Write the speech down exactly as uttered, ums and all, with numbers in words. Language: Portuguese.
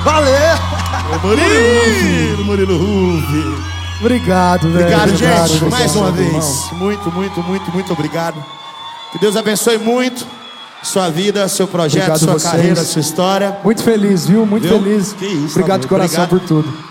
Valeu! Murilo, Murilo Ruff. Obrigado, velho. Obrigado, obrigado, gente, obrigado, mais uma irmão. vez. Muito, muito, muito, muito obrigado. Que Deus abençoe muito sua vida, seu projeto, Obrigado sua vocês. carreira, sua história. Muito feliz, viu? Muito Viu? feliz. Que isso, Obrigado de amor. coração Obrigado. por tudo.